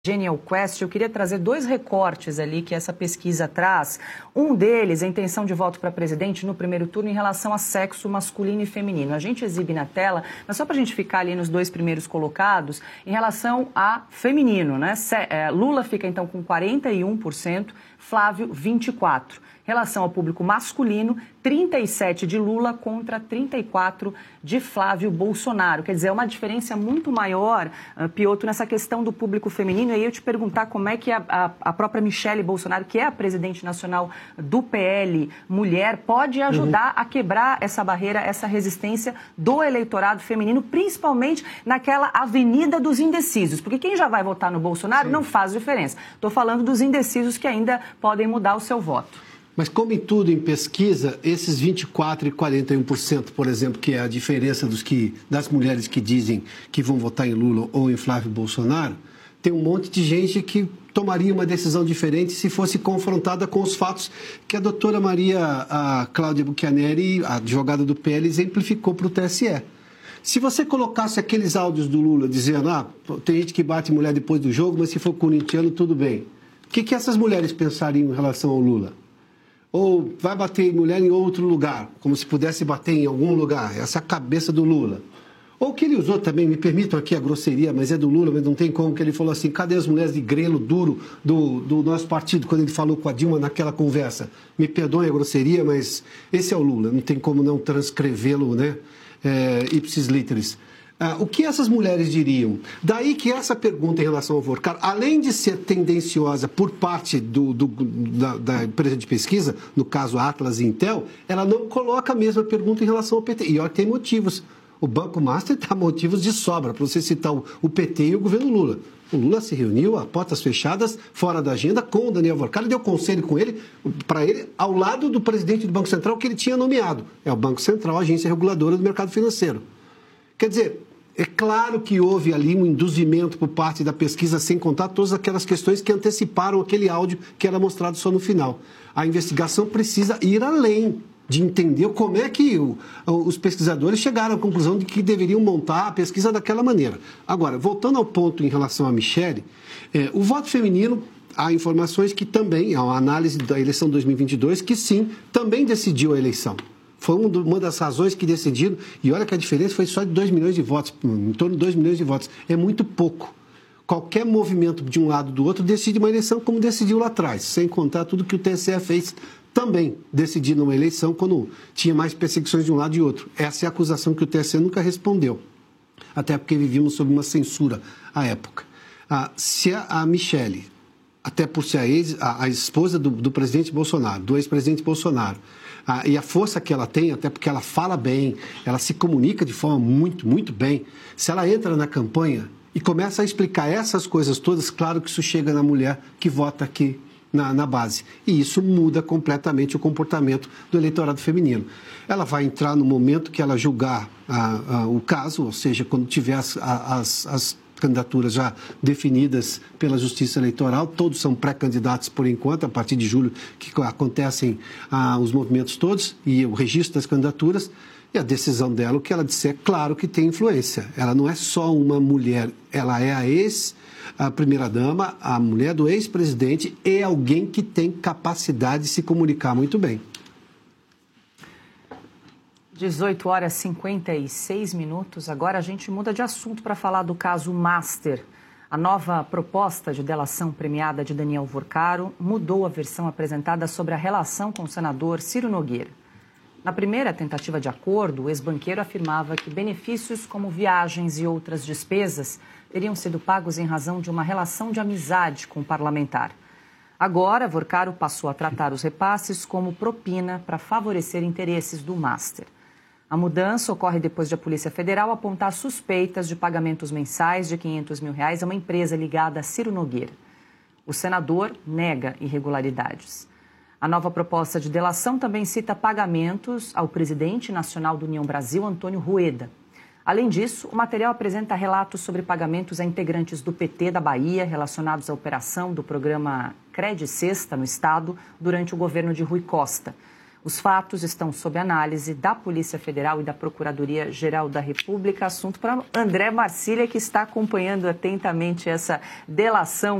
Genial Quest, eu queria trazer dois recortes ali que essa pesquisa traz. Um deles, a intenção de voto para presidente no primeiro turno em relação a sexo masculino e feminino. A gente exibe na tela, mas só para a gente ficar ali nos dois primeiros colocados, em relação a feminino, né? Lula fica então com 41%, Flávio 24%. Em relação ao público masculino, 37% de Lula contra 34% de Flávio Bolsonaro. Quer dizer, é uma diferença muito maior, Piotr, nessa questão do público feminino. E aí eu te perguntar como é que a própria Michele Bolsonaro, que é a presidente nacional do PL, mulher, pode ajudar a quebrar essa barreira, essa resistência do eleitorado feminino, principalmente naquela avenida dos indecisos. Porque quem já vai votar no Bolsonaro não faz diferença. Estou falando dos indecisos que ainda podem mudar o seu voto. Mas como em tudo em pesquisa, esses 24% e 41%, por exemplo, que é a diferença das mulheres que dizem que vão votar em Lula ou em Flávio Bolsonaro, tem um monte de gente que tomaria uma decisão diferente se fosse confrontada com os fatos que a doutora Cláudia Buchianeri, a advogada do PL, exemplificou para o TSE. Se você colocasse aqueles áudios do Lula dizendo, tem gente que bate mulher depois do jogo, mas se for corintiano, tudo bem. O que essas mulheres pensariam em relação ao Lula? Ou vai bater em mulher em outro lugar, como se pudesse bater em algum lugar. Essa é a cabeça do Lula. Ou o que ele usou também, me permitam aqui a grosseria, mas é do Lula, mas não tem como, que ele falou assim, cadê as mulheres de grelo duro do nosso partido, quando ele falou com a Dilma naquela conversa? Me perdoem a grosseria, mas esse é o Lula, não tem como não transcrevê-lo, né? Ipsis literis. O que essas mulheres diriam? Daí que essa pergunta em relação ao Vorcar, além de ser tendenciosa por parte da empresa de pesquisa, no caso Atlas e Intel, ela não coloca a mesma pergunta em relação ao PT. E olha que tem motivos. O Banco Master dá motivos de sobra, para você citar o PT e o governo Lula. O Lula se reuniu a portas fechadas, fora da agenda, com o Daniel Vorcar, e deu conselho para ele, ao lado do presidente do Banco Central que ele tinha nomeado. É o Banco Central, a agência reguladora do mercado financeiro. Quer dizer, é claro que houve ali um induzimento por parte da pesquisa, sem contar todas aquelas questões que anteciparam aquele áudio que era mostrado só no final. A investigação precisa ir além de entender como é que os pesquisadores chegaram à conclusão de que deveriam montar a pesquisa daquela maneira. Agora, voltando ao ponto em relação a Michele, o voto feminino, há informações que também, há uma análise da eleição 2022, que sim, também decidiu a eleição. Foi uma das razões que decidiram, e olha que a diferença foi só de 2 milhões de votos, em torno de 2 milhões de votos. É muito pouco. Qualquer movimento de um lado ou do outro decide uma eleição como decidiu lá atrás, sem contar tudo que o TSE fez também decidindo uma eleição quando tinha mais perseguições de um lado e de outro. Essa é a acusação que o TSE nunca respondeu, até porque vivíamos sob uma censura à época. Se a Michele, até por ser a esposa do presidente Bolsonaro, do ex-presidente Bolsonaro, e a força que ela tem, até porque ela fala bem, ela se comunica de forma muito, muito bem. Se ela entra na campanha e começa a explicar essas coisas todas, claro que isso chega na mulher que vota aqui na base. E isso muda completamente o comportamento do eleitorado feminino. Ela vai entrar no momento que ela julgar o caso, ou seja, quando tiver as candidaturas já definidas pela Justiça Eleitoral, todos são pré-candidatos por enquanto, a partir de julho que acontecem os movimentos todos e o registro das candidaturas, e a decisão dela, o que ela disser, claro que tem influência. Ela não é só uma mulher, ela é a primeira-dama, a mulher do ex-presidente, é alguém que tem capacidade de se comunicar muito bem. 18 horas e 56 minutos. Agora a gente muda de assunto para falar do caso Master. A nova proposta de delação premiada de Daniel Vorcaro mudou a versão apresentada sobre a relação com o senador Ciro Nogueira. Na primeira tentativa de acordo, o ex-banqueiro afirmava que benefícios como viagens e outras despesas teriam sido pagos em razão de uma relação de amizade com o parlamentar. Agora, Vorcaro passou a tratar os repasses como propina para favorecer interesses do Master. A mudança ocorre depois de a Polícia Federal apontar suspeitas de pagamentos mensais de R$500 mil a uma empresa ligada a Ciro Nogueira. O senador nega irregularidades. A nova proposta de delação também cita pagamentos ao presidente nacional do União Brasil, Antônio Rueda. Além disso, o material apresenta relatos sobre pagamentos a integrantes do PT da Bahia relacionados à operação do programa Cred Sexta no Estado durante o governo de Rui Costa. Os fatos estão sob análise da Polícia Federal e da Procuradoria-Geral da República. Assunto para André Marcília, que está acompanhando atentamente essa delação